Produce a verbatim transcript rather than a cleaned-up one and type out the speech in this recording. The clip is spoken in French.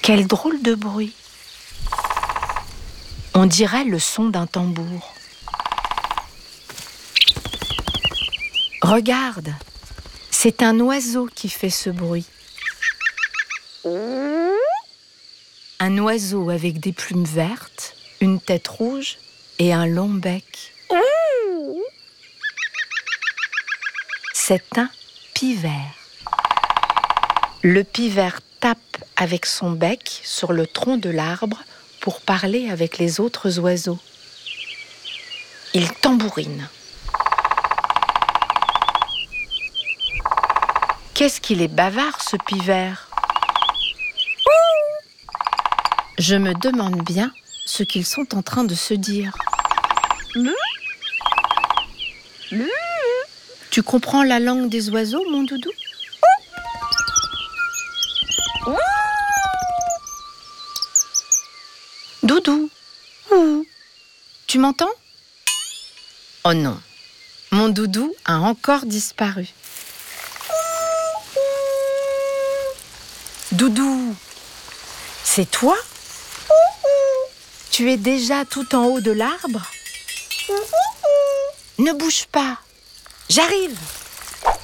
Quel drôle de bruit! On dirait le son d'un tambour. Regarde, c'est un oiseau qui fait ce bruit. Un oiseau avec des plumes vertes, une tête rouge et un long bec. C'est un pivert. Le pivert tape avec son bec sur le tronc de l'arbre pour parler avec les autres oiseaux. Il tambourine. Qu'est-ce qu'il est bavard, ce pivert! Je me demande bien ce qu'ils sont en train de se dire. Tu comprends la langue des oiseaux, mon doudou? Doudou, tu m'entends? Oh non, mon doudou a encore disparu. Doudou, c'est toi? Tu es déjà tout en haut de l'arbre? Ne bouge pas, j'arrive!